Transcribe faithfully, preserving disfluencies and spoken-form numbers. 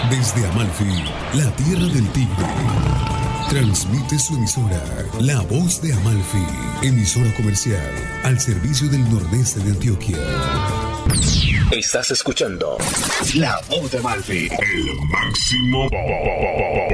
Desde Amalfi, la tierra del tigre, transmite su emisora, La Voz de Amalfi, emisora comercial al servicio del nordeste de Antioquia. Estás escuchando La Voz de Amalfi, el máximo